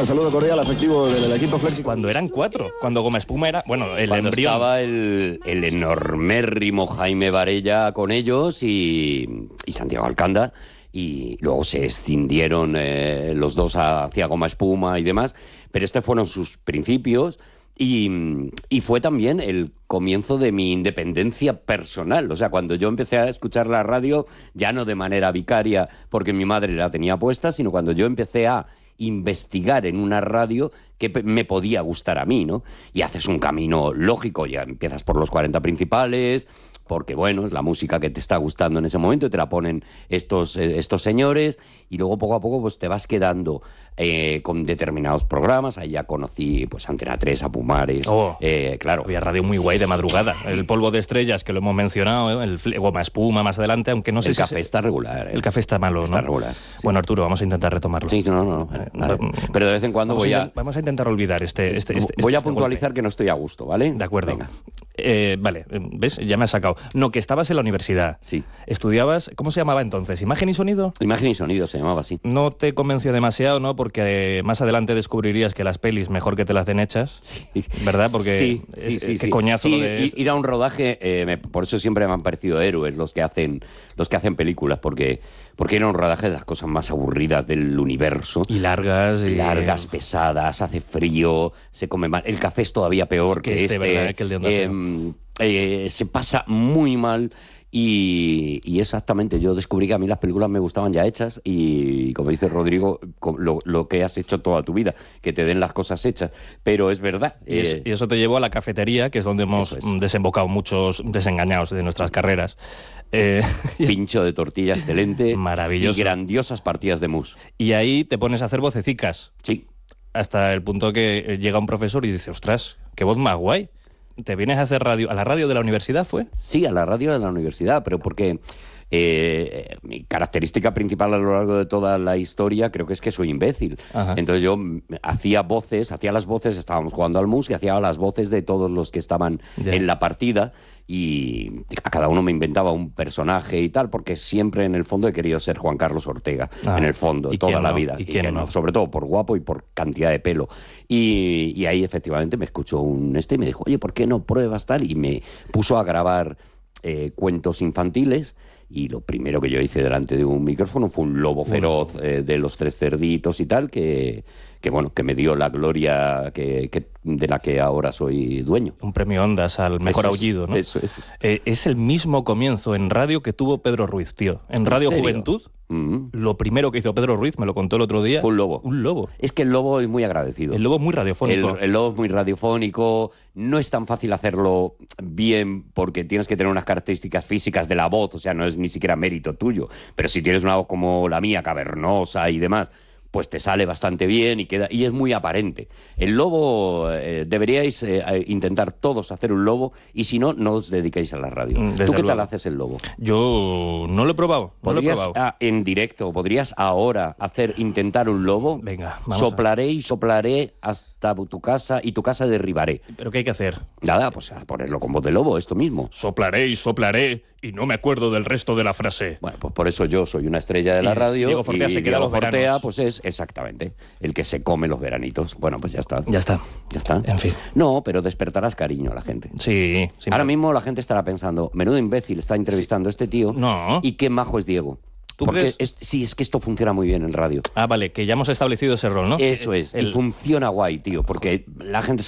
tal? Saludo cordial, afectivo del equipo Flexi. Cuando eran 4, cuando Goma Espuma era, bueno, el cuando embrión. Estaba el enormérrimo Jaime Varella con ellos y Santiago Alcanda, y luego se escindieron los dos hacia Goma Espuma y demás, pero estos fueron sus principios. Y fue también el comienzo de mi independencia personal. O sea, cuando yo empecé a escuchar la radio, ya no de manera vicaria porque mi madre la tenía puesta, sino cuando yo empecé a investigar en una radio que me podía gustar a mí, ¿no? Y haces un camino lógico, ya empiezas por los 40 principales, porque, bueno, es la música que te está gustando en ese momento, y te la ponen estos señores, y luego poco a poco pues te vas quedando con determinados programas. Ahí ya conocí pues Antena 3, a Pumares, claro. Había radio muy guay de madrugada. El Polvo de Estrellas, que lo hemos mencionado, el Goma Espuma más adelante, aunque no sé el si... café está regular. El café está malo, está ¿no? regular. Sí. Bueno, Arturo, vamos a intentar retomarlo. Sí, no. Vale. Pero de vez en cuando vamos a intentar olvidar voy a puntualizar golpe. Que no estoy a gusto, ¿vale? De acuerdo. Venga. Vale, ¿ves? Ya me has sacado. No, que estabas en la universidad. Sí. Estudiabas, ¿cómo se llamaba entonces? ¿Imagen y sonido? Imagen y sonido se llamaba así. No te convenció demasiado, ¿no? Porque más adelante descubrirías que las pelis mejor que te las den hechas, sí. ¿Verdad? Porque sí. Qué coñazo sí, de... Ir a un rodaje, por eso siempre me han parecido héroes los que hacen películas, porque era un rodaje de las cosas más aburridas del universo. Y largas. Largas, pesadas, hace frío, se come mal. El café es todavía peor que este. ¿Verdad? Que el de Onda Cero. Se pasa muy mal. Y exactamente, yo descubrí que a mí las películas me gustaban ya hechas, y como dice Rodrigo, lo que has hecho toda tu vida, que te den las cosas hechas, pero es verdad. Y eso te llevó a la cafetería, que es donde hemos desembocado muchos desengañados de nuestras carreras. Pincho de tortilla excelente. Maravilloso. Y grandiosas partidas de mousse. Y ahí te pones a hacer vocecicas. Sí. Hasta el punto que llega un profesor y dice, ostras, qué voz más guay. ¿Te vienes a hacer radio? ¿A la radio de la universidad fue? Sí, a la radio de la universidad, pero porque mi característica principal a lo largo de toda la historia creo que es que soy imbécil. Ajá. Entonces yo hacía las voces, estábamos jugando al mus, y hacía las voces de todos los que estaban en la partida, y a cada uno me inventaba un personaje y tal, porque siempre en el fondo he querido ser Juan Carlos Ortega, en el fondo, toda la vida. ¿Y quién no? Sobre todo por guapo y por cantidad de pelo. Y ahí efectivamente me escuchó y me dijo, oye, ¿por qué no pruebas tal? Y me puso a grabar cuentos infantiles. Y lo primero que yo hice delante de un micrófono fue un lobo feroz de los Tres Cerditos y tal, que me dio la gloria de la que ahora soy dueño. Un premio Ondas al mejor aullido, ¿no? Eso es. Es el mismo comienzo en radio que tuvo Pedro Ruiz, tío. En Radio Juventud, lo primero que hizo Pedro Ruiz, me lo contó el otro día... Fue un lobo. Un lobo. Es que el lobo es muy agradecido. El lobo es muy radiofónico. El lobo es muy radiofónico. No es tan fácil hacerlo bien porque tienes que tener unas características físicas de la voz, o sea, no es ni siquiera mérito tuyo. Pero si tienes una voz como la mía, cavernosa y demás, pues te sale bastante bien y es muy aparente. El lobo, deberíais intentar todos hacer un lobo, y si no, no os dediquéis a la radio. ¿Tú qué tal haces el lobo? Yo no lo he probado. En directo, ¿podrías ahora intentar un lobo? Venga, vamos. Soplaré hasta tu casa y tu casa derribaré. ¿Pero qué hay que hacer? Nada, pues a ponerlo con voz de lobo, esto mismo. Soplaré y no me acuerdo del resto de la frase. Bueno, pues por eso yo soy una estrella de la radio. Diego Fortea se queda los veranos. Pues es exactamente el que se come los veranitos. Bueno, pues ya está. Ya está. En fin. No, pero despertarás cariño a la gente. Sí. Ahora mismo la gente estará pensando, menudo imbécil está entrevistando a este tío. No. Y qué majo es Diego. ¿Tú Porque crees? Es que esto funciona muy bien en radio. Ah, vale, que ya hemos establecido ese rol, ¿no? Eso es. Y funciona guay, tío, porque la gente